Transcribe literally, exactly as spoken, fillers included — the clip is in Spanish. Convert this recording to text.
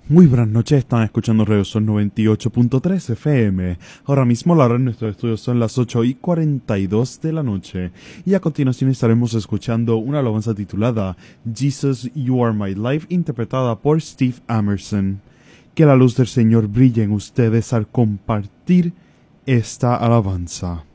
Muy buenas noches, están escuchando Radio Sol noventa y ocho punto tres F M. Ahora mismo la hora en nuestros estudios son las ocho y cuarenta y dos de la noche. Y a continuación estaremos escuchando una alabanza titulada Jesus, You Are My Life, interpretada por Steve Amerson. Que la luz del Señor brille en ustedes al compartir esta alabanza.